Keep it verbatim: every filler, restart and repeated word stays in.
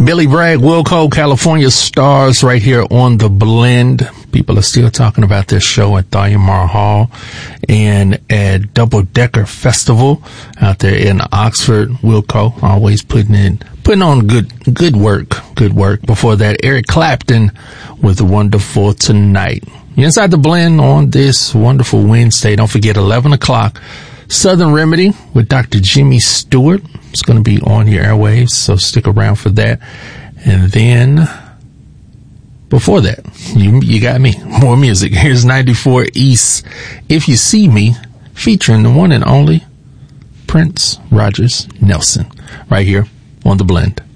Billy Bragg, Wilco, California Stars right here on The Blend. People are still talking about this show at Thalhimer Hall and at Double Decker Festival out there in Oxford. Wilco always putting in, putting on good, good work, good work. Before that, Eric Clapton with Wonderful Tonight. You're inside The Blend on this wonderful Wednesday. Don't forget, eleven o'clock, Southern Remedy with Doctor Jimmy Stewart. It's going to be on your airwaves, so stick around for that. And then before that, you you got me. More music. Here's ninety-four East, If You See Me, featuring the one and only Prince Rogers Nelson, right here on The Blend.